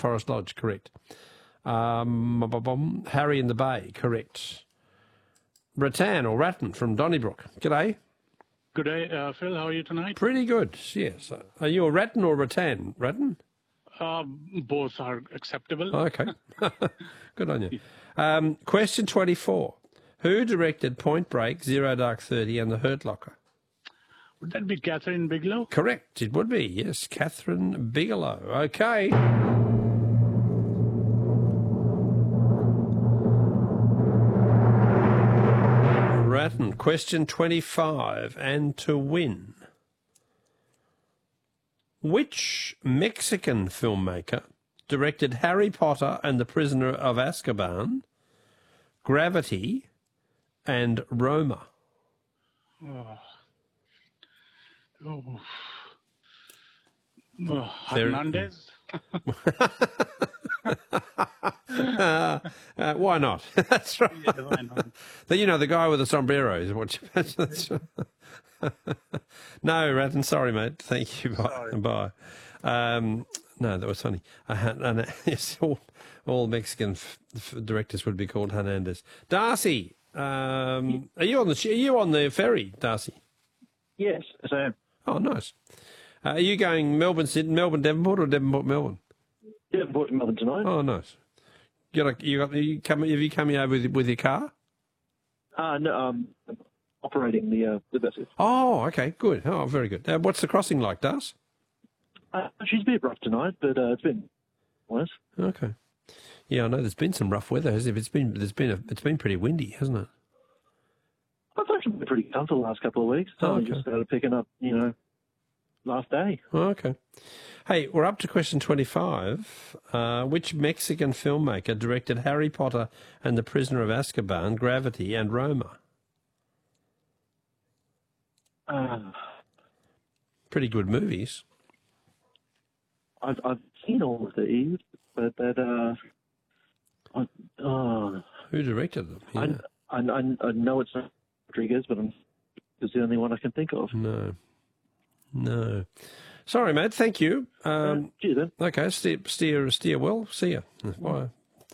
Forest Lodge, correct. Harry in the Bay, correct. Rattan or Rattan from Donnybrook. G'day. Good day, Phil. How are you tonight? Pretty good, yes. Are you a Rattan or Rattan? Rattan? Both are acceptable. Okay. Good on you. Question 24. Who directed Point Break, Zero Dark 30 and The Hurt Locker? Would that be Catherine Bigelow? Correct, it would be, yes. Catherine Bigelow. Okay. Rattan, question 25, and to win. Which Mexican filmmaker directed Harry Potter and the Prisoner of Azkaban, Gravity, and Roma? Hernandez? Why not? That's right. Yeah, why not? The guy with the sombrero is what you... No, Rattan, sorry, mate. Thank you. Bye. No, that was funny. Yes, all Mexican directors would be called Hernandez. Darcy, are you on the ferry, Darcy? Yes, I am. Oh, nice. Are you going Melbourne, Devonport, or Devonport, Melbourne? Devonport to Melbourne tonight. Oh, nice. Have you come here with your car? No, operating the vessel. Oh, okay, good. Oh, very good. What's the crossing like, Das? She's a bit rough tonight, but it's been nice. Okay. Yeah, I know there's been some rough weather, hasn't it? It's been pretty windy, hasn't it? It's actually been pretty comfortable the last couple of weeks. So Okay. just started picking up, last day. Oh, okay. Hey, we're up to question 25. Which Mexican filmmaker directed Harry Potter and the Prisoner of Azkaban, Gravity, and Roma? Pretty good movies. I've seen all of these, but Who directed them? Yeah. I know it's not Rodriguez, but it's the only one I can think of. No. Sorry, mate. Thank you. Cheers, then. Okay, steer well. See ya. Bye.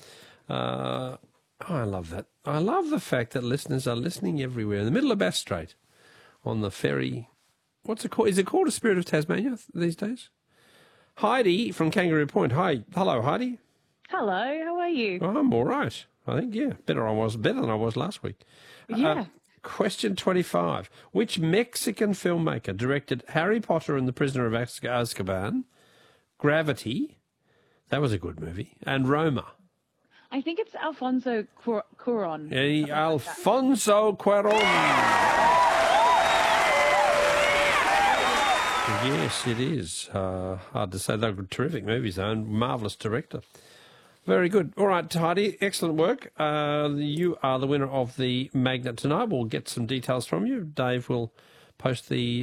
I love that. I love the fact that listeners are listening everywhere in the middle of Bass Strait on the ferry. What's it called? Is it called a Spirit of Tasmania these days? Heidi from Kangaroo Point. Hi. Hello, Heidi. Hello, how are you? Oh, I'm all right. I think, yeah, better than I was last week. Yeah. Question 25. Which Mexican filmmaker directed Harry Potter and the Prisoner of Azkaban, Gravity, that was a good movie, and Roma? I think it's Alfonso Cuarón. Alfonso Cuarón. Yes, it is. Hard to say. They're terrific movies, though, and marvellous director. Very good. All right, Heidi, excellent work. You are the winner of the magnet tonight. We'll get some details from you. Dave will post the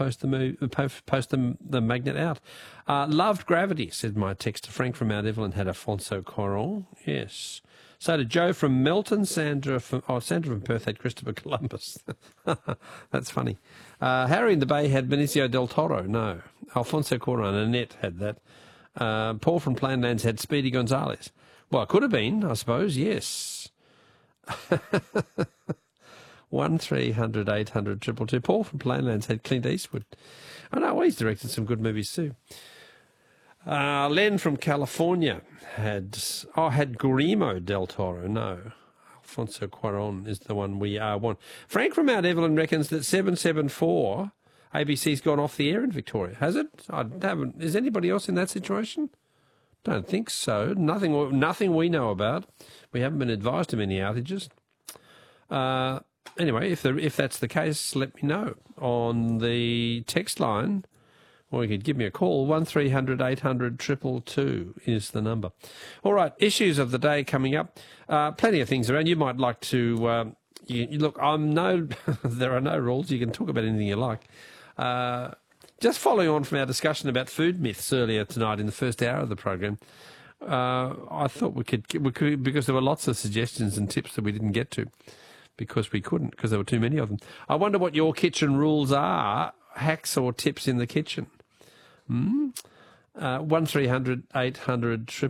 magnet out. Loved Gravity, said my texter. Frank from Mount Evelyn had Alfonso Cuarón. Yes. So did Joe from Melton. Sandra from Perth had Christopher Columbus. That's funny. Harry in the Bay had Benicio del Toro. No. Alfonso Cuarón. Annette had that. Paul from Plainlands had Speedy Gonzales. Well, it could have been, I suppose, yes. 1300 800 222. Paul from Plainlands had Clint Eastwood. I know, he's directed some good movies too. Len from California had Guillermo del Toro. No, Alfonso Cuarón is the one we want. Frank from Mount Evelyn reckons that 774... ABC's gone off the air in Victoria, has it? Is anybody else in that situation? Don't think so. Nothing we know about. We haven't been advised of any outages. Anyway, if that's the case, let me know on the text line, or you could give me a call. 1300 800 222 is the number. All right, issues of the day coming up. Plenty of things around. You might like to look. There are no rules. You can talk about anything you like. Just following on from our discussion about food myths earlier tonight in the first hour of the program, I thought we could, because there were lots of suggestions and tips that we didn't get to because we couldn't, because there were too many of them. I wonder what your kitchen rules are, hacks or tips in the kitchen. 1300 800